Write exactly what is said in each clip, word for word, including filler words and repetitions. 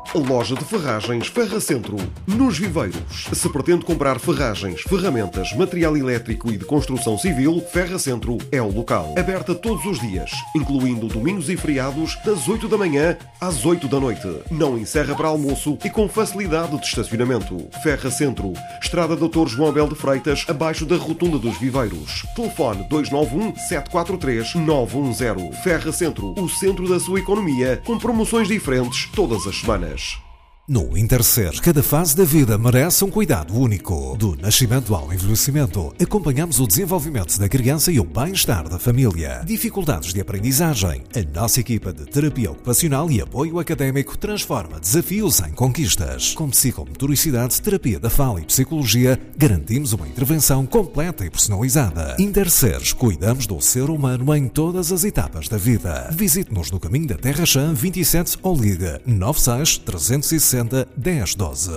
Loja de Ferragens Ferra Centro, nos Viveiros. Se pretende comprar ferragens, ferramentas, material elétrico e de construção civil, Ferra Centro é o local. Aberta todos os dias, incluindo domingos e feriados, das oito da manhã às oito da noite. Não encerra para almoço e com facilidade de estacionamento. Ferra Centro, Estrada doutor João Abel de Freitas, abaixo da Rotunda dos Viveiros. Telefone dois nove um, sete quatro três, nove um zero. Ferra Centro, o centro da sua economia, com promoções diferentes todas as semanas. No Intercer, cada fase da vida merece um cuidado único. Do nascimento ao envelhecimento, acompanhamos o desenvolvimento da criança e o bem-estar da família. Dificuldades de aprendizagem. A nossa equipa de terapia ocupacional e apoio académico transforma desafios em conquistas. Com psicomotoricidade, terapia da fala e psicologia, garantimos uma intervenção completa e personalizada. Intercer, cuidamos do ser humano em todas as etapas da vida. Visite-nos no caminho da Terra Chã vinte e sete ou ligue nove seis, trezentos e sessenta, dez doze.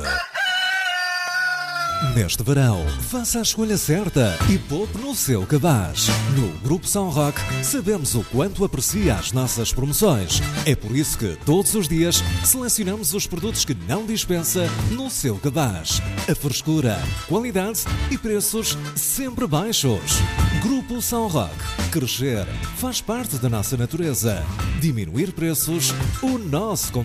Neste verão, faça a escolha certa e poupe no seu cabaz. No Grupo São Roque, sabemos o quanto aprecia as nossas promoções. É por isso que, todos os dias, selecionamos os produtos que não dispensa no seu cabaz. A frescura, qualidade e preços sempre baixos. Grupo São Roque. Crescer faz parte da nossa natureza. Diminuir preços, o nosso